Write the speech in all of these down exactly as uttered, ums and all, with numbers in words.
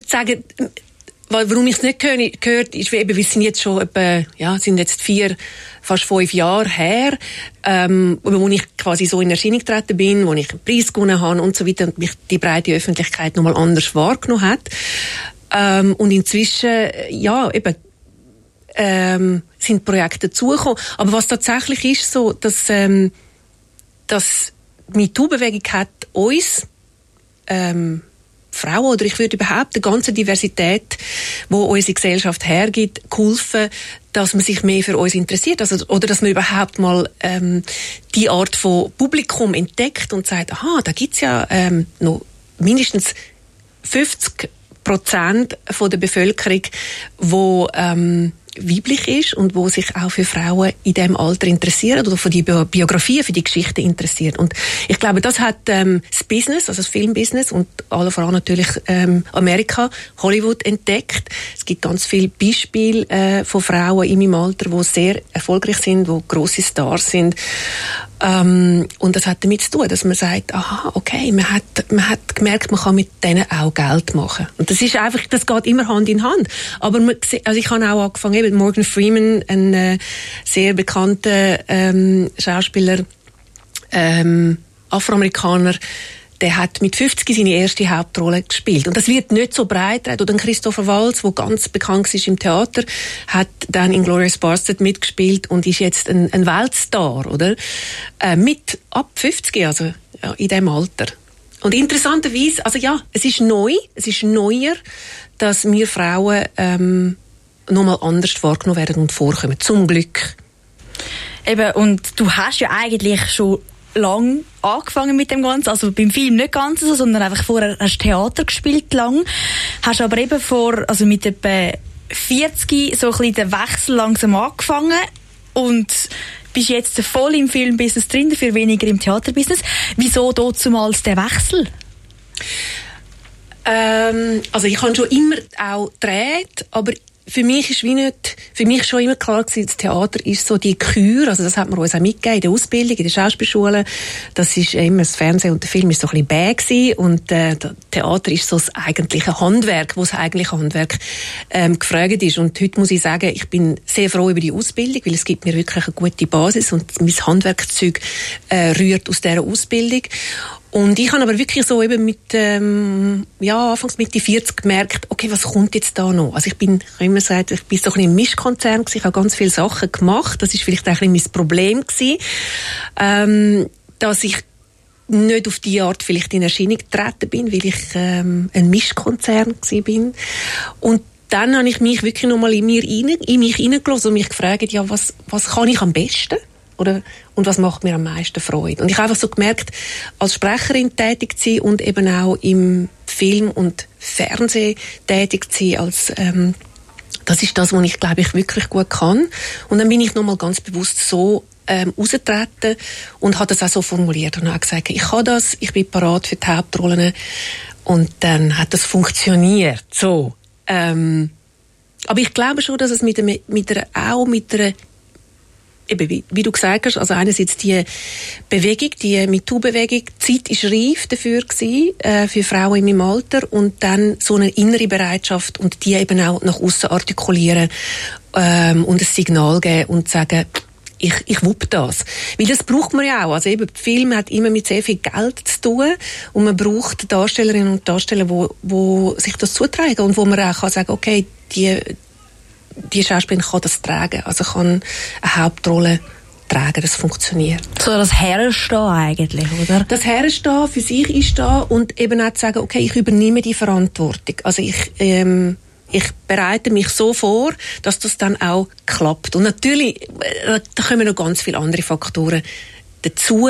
sagen, warum ich es nicht gehört, ist, eben, wir sind jetzt schon etwa, ja, sind jetzt vier, fast fünf Jahre her, ähm, wo ich quasi so in Erscheinung getreten bin, wo ich einen Preis gewonnen habe und so weiter und mich die breite Öffentlichkeit nochmal anders wahrgenommen hat. Ähm, und inzwischen, ja, eben, ähm, sind Projekte dazugekommen. Aber was tatsächlich ist so, dass, ähm, dass die MeToo-Bewegung hat uns, ähm, Frauen, oder ich würde überhaupt die ganze Diversität, die unsere Gesellschaft hergibt, geholfen, dass man sich mehr für uns interessiert. Also, oder dass man überhaupt mal ähm, die Art von Publikum entdeckt und sagt, aha, da gibt's ja ähm, noch mindestens fünfzig Prozent von der Bevölkerung, die ähm, weiblich ist und wo sich auch für Frauen in diesem Alter interessieren oder für die Biografien, für die Geschichten interessiert. Und ich glaube, das hat ähm, das Business, also das Filmbusiness und alle voran natürlich ähm, Amerika, Hollywood entdeckt. Es gibt ganz viele Beispiele äh, von Frauen in meinem Alter, die sehr erfolgreich sind, die grosse Stars sind. Ähm, und das hat damit zu tun, dass man sagt, aha, okay, man hat, man hat gemerkt, man kann mit denen auch Geld machen. Und das ist einfach, das geht immer Hand in Hand. Aber man, also ich habe auch angefangen, eben Morgan Freeman, ein äh, sehr bekannter ähm, Schauspieler, ähm, Afroamerikaner, der hat mit fünfzig seine erste Hauptrolle gespielt. Und das wird nicht so breit. Oder Christopher Waltz, der ganz bekannt ist im Theater, hat dann in Inglourious Basterds mitgespielt und ist jetzt ein, ein Weltstar, oder? Äh, mit ab fünfzig, also ja, in diesem Alter. Und interessanterweise, also ja, es ist neu, es ist neuer, dass wir Frauen ähm, nochmal anders wahrgenommen werden und vorkommen. Zum Glück. Eben, und du hast ja eigentlich schon lang angefangen mit dem Ganzen, also beim Film nicht ganz so, sondern einfach vorher hast du Theater gespielt lang, hast aber eben vor, also mit etwa vierzig so ein bisschen den Wechsel langsam angefangen und bist jetzt voll im Filmbusiness drin, dafür weniger im Theaterbusiness. Wieso damals der Wechsel? Ähm, also ich habe schon immer auch gedreht, aber für mich ist wie nicht, für mich schon immer klar gewesen, das Theater ist so die Kür, also das hat man uns auch mitgegeben in der Ausbildung, in der Schauspielschule. Das ist immer das Fernsehen und der Film ist so ein bisschen bäh gewesen und äh, das Theater ist so das eigentliche Handwerk, wo das eigentliche Handwerk ähm, gefragt ist. Und heute muss ich sagen, ich bin sehr froh über die Ausbildung, weil es gibt mir wirklich eine gute Basis und mein Handwerkzeug äh, rührt aus dieser Ausbildung. Und ich habe aber wirklich so eben mit, ähm, ja, anfangs Mitte vierzig gemerkt, okay, was kommt jetzt da noch? Also ich bin, ich habe immer gesagt, ich bin so ein bisschen im Mischkonzern gewesen, ich habe ganz viele Sachen gemacht, das ist vielleicht auch ein bisschen mein Problem gewesen, ähm, dass ich nicht auf die Art vielleicht in Erscheinung getreten bin, weil ich ähm, ein Mischkonzern gewesen bin. Und dann habe ich mich wirklich nochmal in, mir rein, in mich hineingelassen und mich gefragt, ja, was, was kann ich am besten? Oder, und was macht mir am meisten Freude? Und ich habe einfach so gemerkt, als Sprecherin tätig zu sein und eben auch im Film und Fernsehen tätig zu sein, als, ähm, das ist das, was ich, glaube ich, wirklich gut kann. Und dann bin ich nochmal ganz bewusst so ähm, rausgetreten und habe das auch so formuliert und habe gesagt, ich kann das, ich bin parat für die Hauptrollen. Und dann hat das funktioniert. So. Ähm, aber ich glaube schon, dass es mit, einem, mit einer, auch mit einer Eben, wie, wie du gesagt hast, also einerseits die Bewegung, die MeToo-Bewegung, die Zeit war reif dafür gewesen, äh, für Frauen in meinem Alter und dann so eine innere Bereitschaft und die eben auch nach aussen artikulieren ähm, und ein Signal geben und sagen, ich, ich wupp das. Weil das braucht man ja auch. Also eben, der Film hat immer mit sehr viel Geld zu tun und man braucht Darstellerinnen und Darsteller, wo, wo sich das zutragen und wo man auch kann sagen, okay, die die Schauspielerin kann das tragen, also kann eine Hauptrolle tragen, das funktioniert. So das Herstehen eigentlich, oder? Das Herstehen, für sich einstehen und eben auch zu sagen, okay, ich übernehme die Verantwortung. Also ich, ähm, ich bereite mich so vor, dass das dann auch klappt. Und natürlich, äh, da kommen noch ganz viele andere Faktoren dazu.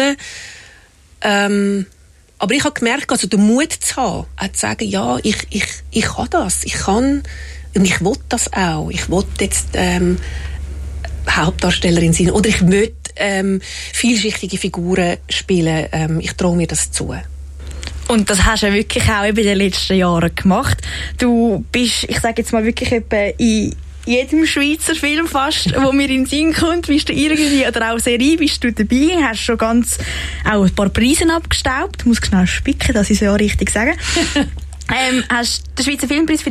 Ähm, aber ich habe gemerkt, also den Mut zu haben, auch zu sagen, ja, ich, ich, ich kann das, ich kann. Und ich will das auch. Ich will jetzt ähm, Hauptdarstellerin sein. Oder ich will ähm, vielschichtige Figuren spielen. Ähm, ich traue mir das zu. Und das hast du ja wirklich auch in den letzten Jahren gemacht. Du bist, ich sage jetzt mal wirklich etwa in jedem Schweizer Film fast, wo mir in den Sinn kommt, bist du irgendwie, oder auch Serie, bist du dabei, hast schon ganz auch ein paar Preise abgestaubt. Ich muss schnell spicken, dass ich es ja richtig sage. ähm, hast den Schweizer Filmpreis für